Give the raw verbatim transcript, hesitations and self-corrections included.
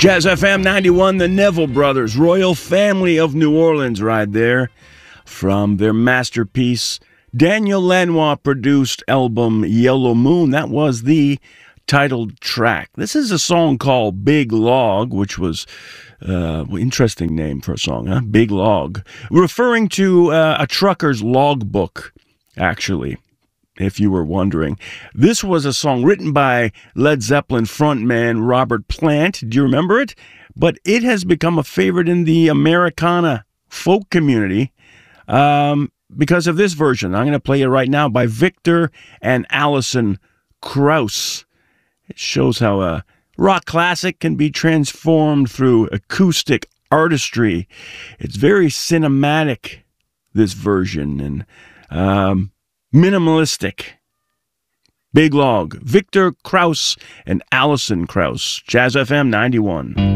Jazz F M ninety-one, the Neville Brothers, Royal Family of New Orleans, right there from their masterpiece, Daniel Lanois produced album Yellow Moon. That was the titled track. This is a song called Big Log, which was uh, interesting name for a song, huh? Big Log, referring to uh, a trucker's logbook, actually, if you were wondering. This was a song written by Led Zeppelin frontman Robert Plant. Do you remember it? But it has become a favorite in the Americana folk community um, because of this version. I'm going to play it right now by Victor and Alison Krauss. It shows how a rock classic can be transformed through acoustic artistry. It's very cinematic, this version, and um, minimalistic. Big Log, Victor Krauss and Alison Krauss, Jazz F M ninety-one.